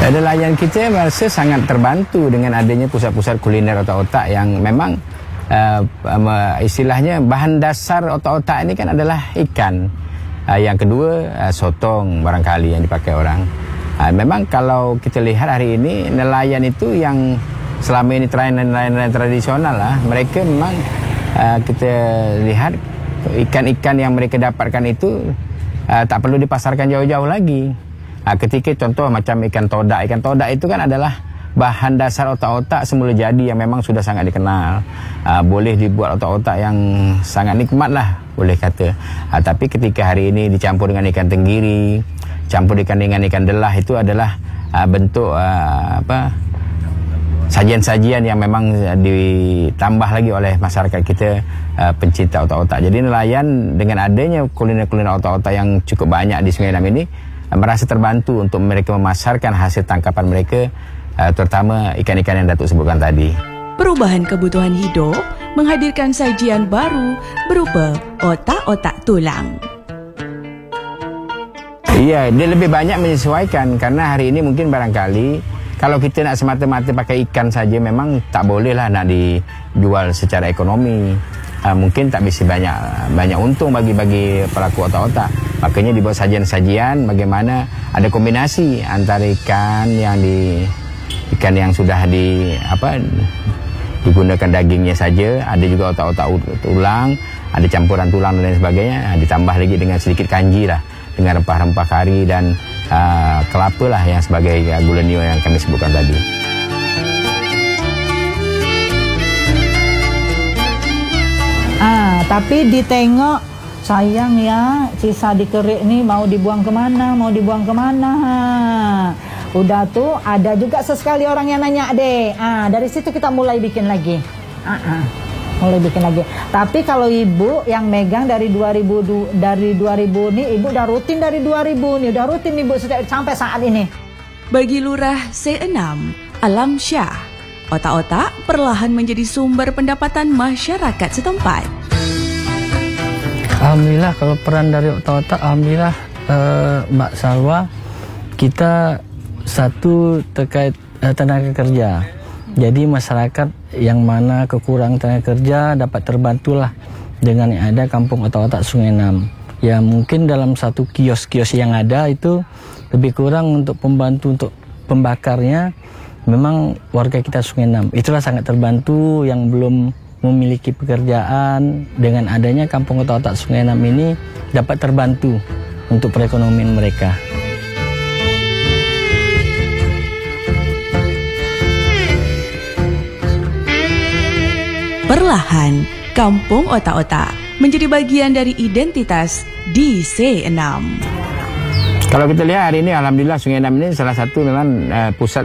Nelayan kita merasa sangat terbantu dengan adanya pusat-pusat kuliner otak-otak yang memang istilahnya bahan dasar otak-otak ini kan adalah ikan. Yang kedua sotong barangkali yang dipakai orang. Memang kalau kita lihat hari ini nelayan itu yang selama ini nelayan tradisional lah, mereka memang kita lihat ikan-ikan yang mereka dapatkan itu tak perlu dipasarkan jauh-jauh lagi. Ketika contoh macam ikan todak itu kan adalah bahan dasar otak-otak semula jadi yang memang sudah sangat dikenal. Boleh dibuat otak-otak yang sangat nikmat lah boleh kata. Tapi ketika hari ini dicampur dengan ikan tenggiri, campur dengan ikan delah, itu adalah bentuk sajian-sajian yang memang ditambah lagi oleh masyarakat kita pencinta otak-otak. Jadi nelayan dengan adanya kuliner-kuliner otak-otak yang cukup banyak di Sungai Enam ini merasa terbantu untuk mereka memasarkan hasil tangkapan mereka, terutama ikan-ikan yang Datuk sebutkan tadi. Perubahan kebutuhan hidup menghadirkan sajian baru berupa otak-otak tulang. Iya, dia lebih banyak menyesuaikan karena hari ini mungkin barangkali kalau kita nak semata-mata pakai ikan saja memang tak boleh lah nak dijual secara ekonomi. Mungkin tak bisa banyak untung bagi pelaku otak-otak. Makanya dibuat sajian-sajian bagaimana ada kombinasi antara ikan yang sudah digunakan dagingnya saja, ada juga otak-otak tulang, ada campuran tulang dan lain sebagainya, ditambah lagi dengan sedikit kanji lah, dengan rempah-rempah kari dan kelapa lah yang sebagai gula nio yang kami sebutkan tadi. Tapi ditengok sayang ya, sisa dikerik ni mau dibuang kemana. Udah tuh ada juga sesekali orang yang nanya deh. Dari situ kita mulai bikin lagi. Tapi kalau ibu yang megang dari 2000 nih, ibu udah rutin dari 2000 nih, udah rutin ibu sampai saat ini. Bagi Lurah C6 Alam Syah, otak-otak perlahan menjadi sumber pendapatan masyarakat setempat. Alhamdulillah kalau peran dari otak-otak, alhamdulillah Mbak Salwa, kita satu terkait tenaga kerja. Jadi masyarakat yang mana kekurangan tenaga kerja dapat terbantulah dengan yang ada kampung otak-otak Sungai Enam. Ya mungkin dalam satu kios-kios yang ada itu lebih kurang untuk pembantu untuk pembakarnya memang warga kita Sungai Enam. Itulah sangat terbantu yang belum memiliki pekerjaan, dengan adanya kampung otak-otak Sungai Enam ini dapat terbantu untuk perekonomian mereka. Perlahan, kampung otak-otak menjadi bagian dari identitas di C6. Kalau kita lihat hari ini, alhamdulillah Sungai Enam ini salah satu memang pusat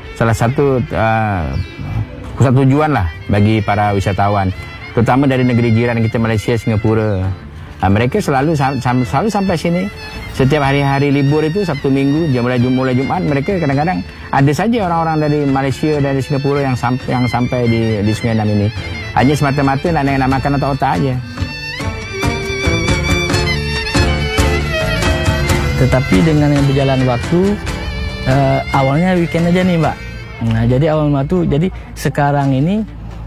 tujuan lah bagi para wisatawan, terutama dari negeri jiran kita Malaysia, Singapura. Mereka selalu sampai sini. Setiap hari-hari libur itu Sabtu Minggu, mulai Jumat, mereka kadang-kadang ada saja orang-orang dari Malaysia, dari Singapura yang sampai di Sungai Enam ini. Hanya semata-mata nak makan otak-otak aja. Tetapi dengan yang berjalan waktu, awalnya weekend aja nih Mbak. Nah jadi awal waktu, jadi sekarang ini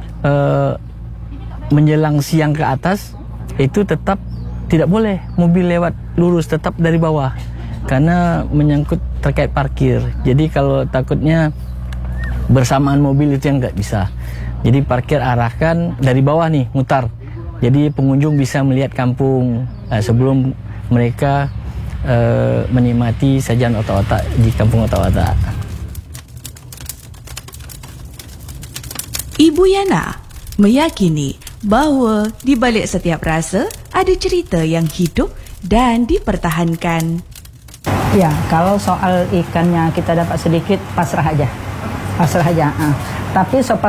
menjelang siang ke atas itu tetap tidak boleh mobil lewat lurus, tetap dari bawah karena menyangkut terkait parkir. Jadi kalau takutnya bersamaan mobil itu yang nggak bisa. Jadi parkir arahkan dari bawah nih, mutar. Jadi pengunjung bisa melihat kampung sebelum mereka menikmati sajian otak-otak di kampung otak-otak. Ibu Yana meyakini bahawa di balik setiap rasa ada cerita yang hidup dan dipertahankan. Ya, kalau soal ikannya kita dapat sedikit, pasrah aja. Tapi